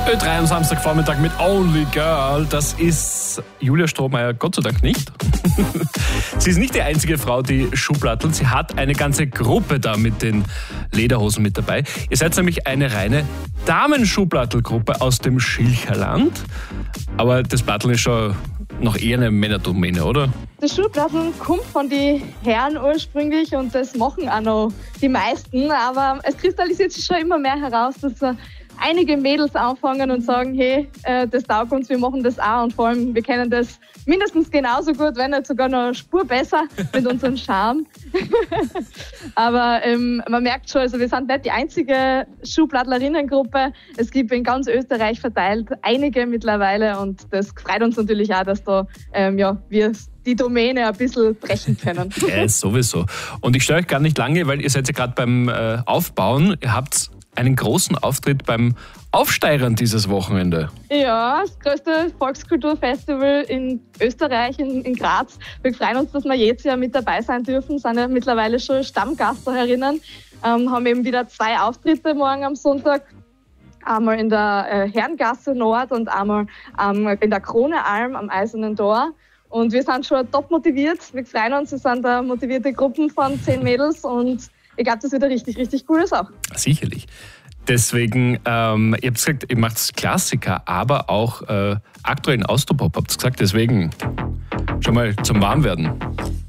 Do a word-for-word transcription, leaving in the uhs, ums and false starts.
Ö drei am Samstagvormittag mit Only Girl. Das ist Julia Strohmeier Gott sei Dank nicht. Sie ist nicht die einzige Frau, die Schuhplattelt. Sie hat eine ganze Gruppe da mit den Lederhosen mit dabei. Ihr seid nämlich eine reine Damenschuhplattelgruppe aus dem Schilcherland. Aber das Platteln ist schon noch eher eine Männerdomäne, oder? Das Schuhplatteln kommt von den Herren ursprünglich und das machen auch noch die meisten. Aber es kristallisiert sich schon immer mehr heraus, dass äh, einige Mädels anfangen und sagen, hey, äh, das taugt uns, wir machen das auch. Und vor allem, wir kennen das mindestens genauso gut, wenn nicht sogar noch eine Spur besser mit unserem Charme. Aber ähm, man merkt schon, also wir sind nicht die einzige Schuhplattlerinnengruppe. Es gibt in ganz Österreich verteilt einige mittlerweile und das freut uns natürlich auch, dass da ähm, ja, wir die Domäne ein bisschen brechen können. Ja, sowieso. Und ich störe euch gar nicht lange, weil ihr seid ja gerade beim äh, Aufbauen. Ihr habt einen großen Auftritt beim Aufsteigern dieses Wochenende. Ja, das größte Volkskulturfestival in Österreich, in, in Graz. Wir freuen uns, dass wir jedes Jahr mit dabei sein dürfen. Sind ja mittlerweile schon Stammgastherinnen. Ähm, haben eben wieder zwei Auftritte morgen am Sonntag. Einmal in der äh, Herrengasse Nord und einmal ähm, in der Kronealm am Eisernen Tor. Und wir sind schon top motiviert. Wir freuen uns, wir sind da motivierte Gruppen von zehn Mädels und ich glaube, das wird eine richtig, richtig coole Sache. Sicherlich. Deswegen, ähm, ihr habt gesagt, ihr macht Klassiker, aber auch äh, aktuellen Austropop, habt ihr gesagt. Deswegen schon mal zum Warmwerden.